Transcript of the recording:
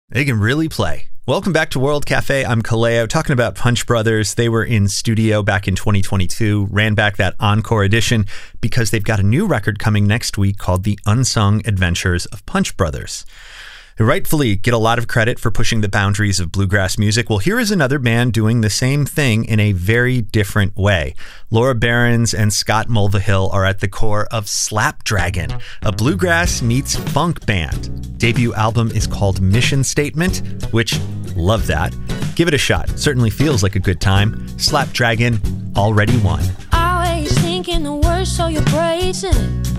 They can really play. Welcome back to World Cafe. I'm Kaleo, talking about Punch Brothers. They were in studio back in 2022, ran back that encore edition because they've got a new record coming next week called The Unsung Adventures of Punch Brothers. They rightfully get a lot of credit for pushing the boundaries of bluegrass music. Well, here is another band doing the same thing in a very different way. Laura Behrens and Scott Mulvihill are at the core of Slapdragon, a bluegrass meets funk band. Debut album is called Mission Statement, which, love that. Give it a shot. Certainly feels like a good time. Slapdragon, already won. Always thinking the worst, so you're bracing.